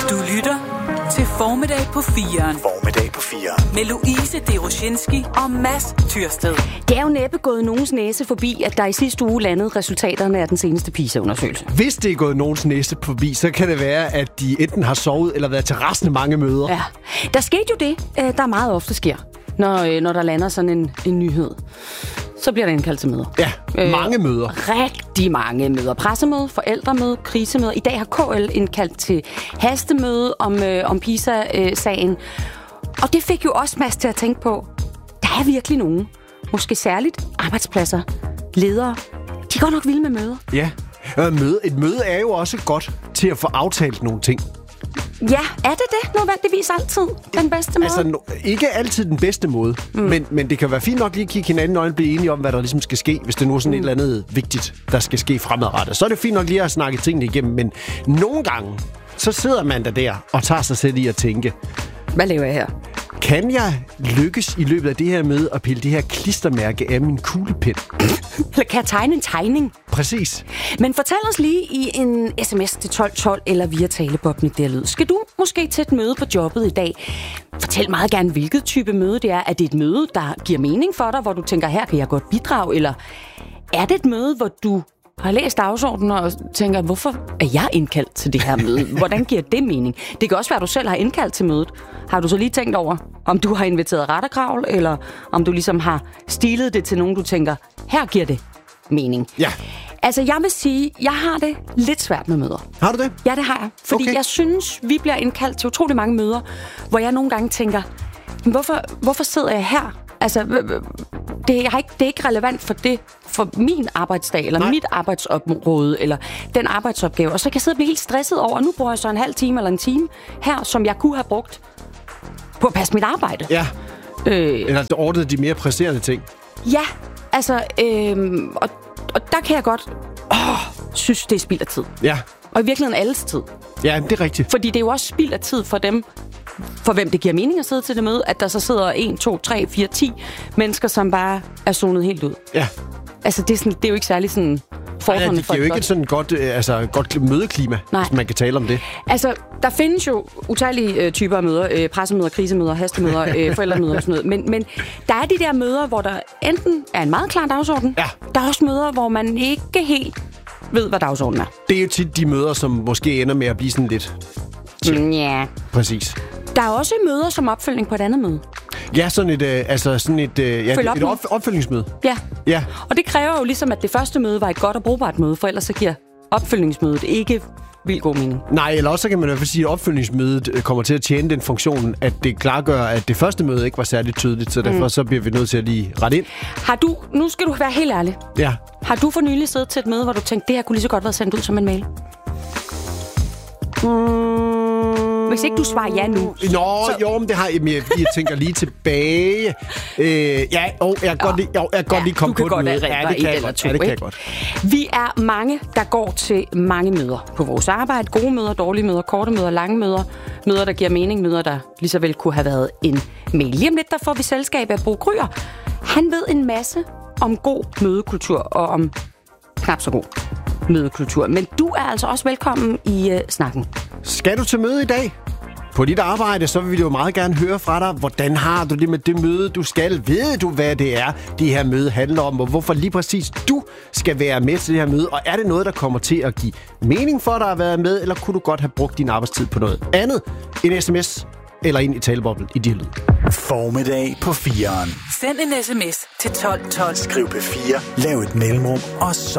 Du lytter til Formiddag på 4'eren. Formiddag på 4'eren. Med Louise Deroshinski og Mads Tyrsted. Det er jo næppe gået nogens næse forbi, at der i sidste uge landede resultaterne af den seneste PISA-undersøgelse. Hvis det er gået nogens næse forbi, så kan det være, at de enten har sovet eller været til rasende mange møder. Ja, der skete jo det, der meget ofte sker, når der lander sådan en nyhed. Så bliver der indkaldt til møder. Ja, mange møder. Rigtig mange møder. Pressemøde, forældremøde, krisemøde. I dag har KL indkaldt til hastemøde om PISA-sagen. Og det fik jo også Mads til at tænke på, der er virkelig nogen, måske særligt arbejdspladser, ledere, de går nok vilde med møder. Ja, et møde er jo også godt til at få aftalt nogle ting. Ja, er det nødvendigvis altid den bedste måde? Altså, ikke altid den bedste måde, men det kan være fint nok lige at kigge hinanden i øjnene og blive enige om, hvad der ligesom skal ske, hvis det nu er sådan et eller andet vigtigt, der skal ske fremadrettet. Så er det fint nok lige at snakke tingene igennem, men nogle gange, så sidder man der og tager sig selv i at tænke, hvad laver jeg her? Kan jeg lykkes i løbet af det her med at pille det her klistermærke af min kuglepen? Eller kan jeg tegne en tegning? Præcis. Men fortæl os lige i en sms til 1212 eller via talebobben i der lyd. Skal du måske til et møde på jobbet i dag? Fortæl meget gerne, hvilket type møde det er. Er det et møde, der giver mening for dig, hvor du tænker, her kan jeg godt bidrage? Eller er det et møde, hvor du har læst dagsordenen og tænker, hvorfor er jeg indkaldt til det her møde? Hvordan giver det mening? Det kan også være, at du selv har indkaldt til mødet. Har du så lige tænkt over, om du har inviteret retterkravl, eller om du ligesom har stilet det til nogen, du tænker, her giver det mening? Ja. Altså, jeg vil sige, jeg har det lidt svært med møder. Har du det? Ja, det har jeg. Fordi jeg synes, vi bliver indkaldt til utrolig mange møder, hvor jeg nogle gange tænker, hvorfor sidder jeg her? Altså, det er ikke relevant for min arbejdsdag, eller mit arbejdsområde, eller den arbejdsopgave. Og så kan jeg sidde og blive helt stresset over, nu bruger jeg så en halv time eller en time her, som jeg kunne have brugt på at passe mit arbejde. Ja. Eller ordnede de mere presserende ting. Ja, altså, og der kan jeg godt synes, det er spild af tid. Ja. Og i virkeligheden alles tid. Ja, det er rigtigt. Fordi det er jo også spild af tid for dem, for hvem det giver mening at sidde til det møde, at der så sidder 1, 2, 3, 4, 10 mennesker, som bare er zonet helt ud. Ja. Altså, det er jo ikke særlig sådan forholdene for det er jo ikke et sådan godt mødeklima, hvis man kan tale om det. Altså, der findes jo utallige typer af møder. Pressemøder, krisemøder, hastemøder, forældremøder og sådan noget. Men der er de der møder, hvor der enten er en meget klar dagsorden. Ja. Der er også møder, hvor man ikke helt ved, hvad dagsordenen er. Det er jo tit de møder, som måske ender med at blive sådan lidt... Ja. Præcis. Der er også møder som opfølgning på et andet møde. Ja, sådan et opfølgningsmøde. Ja. Og det kræver jo ligesom, at det første møde var et godt og brugbart møde, for ellers så giver opfølgningsmødet ikke vildt god mening. Nej, eller også kan man i hvert fald sige, at opfølgningsmødet kommer til at tjene den funktion, at det klargør, at det første møde ikke var særligt tydeligt, så derfor så bliver vi nødt til at lige rette ind. Nu skal du være helt ærlig. Ja. Har du for nylig siddet til et møde, hvor du tænkte, det her kunne lige så godt være sendt ud som en mail? Hvis ikke du svarer ja nu. Jo, men det har jeg tænker lige tilbage. Jeg kan godt lige komme på et møde. Ja, det kan jeg godt. Vi er mange, der går til mange møder på vores arbejde. Gode møder, dårlige møder, korte møder, lange møder. Møder, der giver mening. Møder, der lige så vel kunne have været en mail. Lige om lidt, der får vi selskab af Bo Kryer. Han ved en masse om god mødekultur og om knap så god mødekultur. Men du er altså også velkommen i snakken. Skal du til møde i dag? På dit arbejde, så vil vi jo meget gerne høre fra dig, hvordan har du det med det møde, du skal? Ved du, hvad det er, det her møde handler om, og hvorfor lige præcis du skal være med til det her møde? Og er det noget, der kommer til at give mening for dig at være med, eller kunne du godt have brugt din arbejdstid på noget andet? En sms eller ind i taleboblen i dit lyd. Formiddag på 4'eren. Send en sms til 1212. Skriv P4, lav et mellemrum, og så